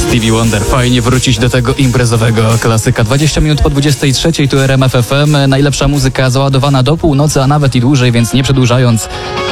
Stevie Wonder. Fajnie wrócić do tego imprezowego klasyka. 20 minut po 23, tu RMF FM. Najlepsza muzyka załadowana do północy, a nawet i dłużej, więc nie przedłużając,